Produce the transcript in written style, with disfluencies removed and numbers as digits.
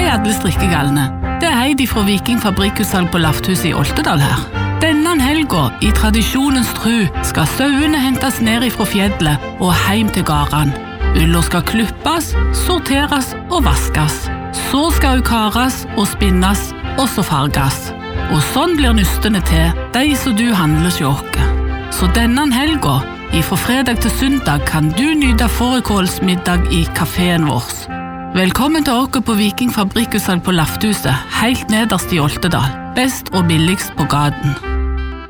Hei alle strikkegalne. Det Heidi fra Viking Fabrikkutsalg på Lafthuset i Oltedal her. Denne helga, i tradisjonens tru, skal sauene hentes ned ifra fjellet og heim til gårdene. Ulla skal klippes, sorteres og vaskes. Så skal hun kares og spinnes, og så farges. Og sånn blir nystene til, de som du handler hos oss. Så denne helga, ifra fredag til søndag, kan du nyte fårikålsmiddag i kaféen vår. Velkommen til oss på Viking Fabrikkutsalg på Lafthuset, helt nederst i Oltedal. Best og billigst på gaten.